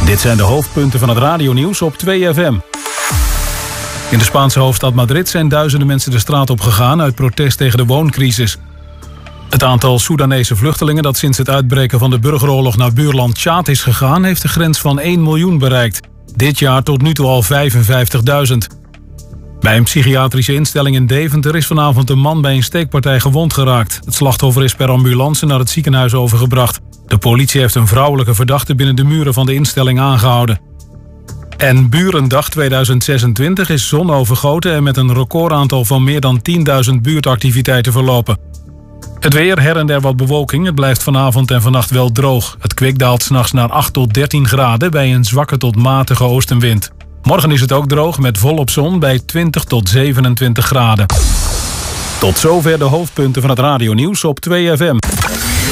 Dit zijn de hoofdpunten van het radionieuws op 2FM. In de Spaanse hoofdstad Madrid zijn duizenden mensen de straat op gegaan uit protest tegen de wooncrisis. Het aantal Soedanese vluchtelingen dat sinds het uitbreken van de burgeroorlog naar buurland Tjaad is gegaan, heeft de grens van 1 miljoen bereikt. Dit jaar tot nu toe al 55.000. Bij een psychiatrische instelling in Deventer is vanavond een man bij een steekpartij gewond geraakt. Het slachtoffer is per ambulance naar het ziekenhuis overgebracht. De politie heeft een vrouwelijke verdachte binnen de muren van de instelling aangehouden. En Burendag 2026 is zonovergoten en met een recordaantal van meer dan 10.000 buurtactiviteiten verlopen. Het weer, her en der wat bewolking. Het blijft vanavond en vannacht wel droog. Het kwik daalt 's nachts naar 8 tot 13 graden bij een zwakke tot matige oostenwind. Morgen is het ook droog met volop zon bij 20 tot 27 graden. Tot zover de hoofdpunten van het radionieuws op 2FM.